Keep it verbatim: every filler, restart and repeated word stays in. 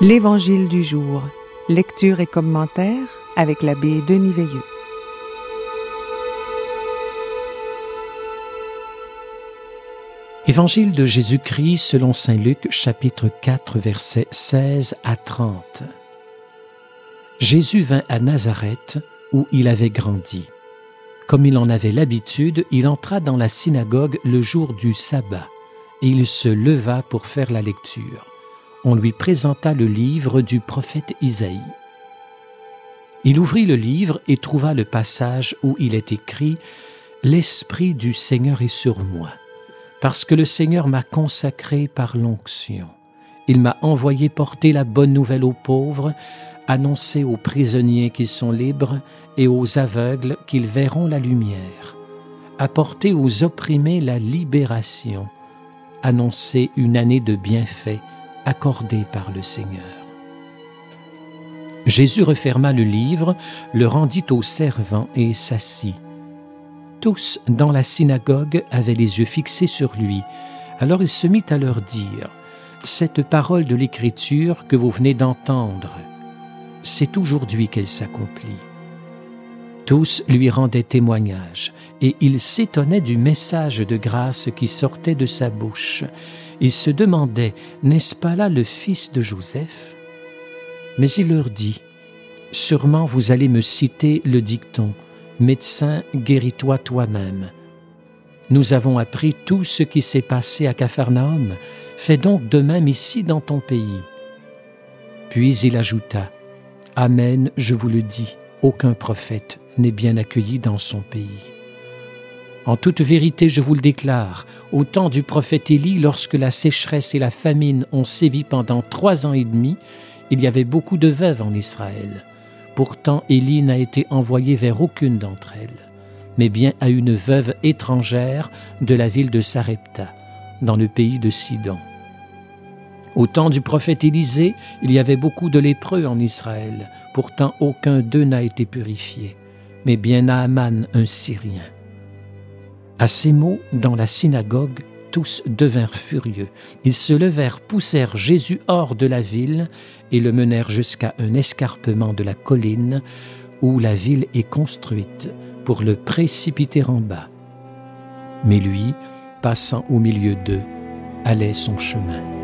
L'Évangile du jour, lecture et commentaire avec l'abbé Denis Veilleux. Évangile de Jésus-Christ selon saint Luc, chapitre quatre, versets seize à trente. Jésus vint à Nazareth, où il avait grandi. Comme il en avait l'habitude, il entra dans la synagogue le jour du sabbat, et il se leva pour faire la lecture. On lui présenta le livre du prophète Isaïe. Il ouvrit le livre et trouva le passage où il est écrit « L'Esprit du Seigneur est sur moi, parce que le Seigneur m'a consacré par l'onction. Il m'a envoyé porter la bonne nouvelle aux pauvres, annoncer aux prisonniers qu'ils sont libres et aux aveugles qu'ils verront la lumière, apporter aux opprimés la libération, annoncer une année de bienfaits accordée par le Seigneur. » Jésus referma le livre, le rendit aux servants et s'assit. Tous dans la synagogue avaient les yeux fixés sur lui. Alors il se mit à leur dire « Cette parole de l'Écriture que vous venez d'entendre, c'est aujourd'hui qu'elle s'accomplit. » Tous lui rendaient témoignage, et il s'étonnait du message de grâce qui sortait de sa bouche. Il se demandait « N'est-ce pas là le fils de Joseph ?» Mais il leur dit « Sûrement vous allez me citer le dicton « Médecin, guéris-toi toi-même ». Nous avons appris tout ce qui s'est passé à Capharnaüm. Fais donc de même ici dans ton pays. » Puis il ajouta « Amen, je vous le dis, aucun prophète n'est bien accueilli dans son pays. En toute vérité, je vous le déclare, au temps du prophète Élie, lorsque la sécheresse et la famine ont sévi pendant trois ans et demi, il y avait beaucoup de veuves en Israël. Pourtant, Élie n'a été envoyé vers aucune d'entre elles, mais bien à une veuve étrangère de la ville de Sarepta, dans le pays de Sidon. Au temps du prophète Élisée, il y avait beaucoup de lépreux en Israël. Pourtant, aucun d'eux n'a été purifié, mais bien Naaman, un Syrien. » À ces mots, dans la synagogue, tous devinrent furieux. Ils se levèrent, poussèrent Jésus hors de la ville et le menèrent jusqu'à un escarpement de la colline où la ville est construite pour le précipiter en bas. Mais lui, passant au milieu d'eux, allait son chemin.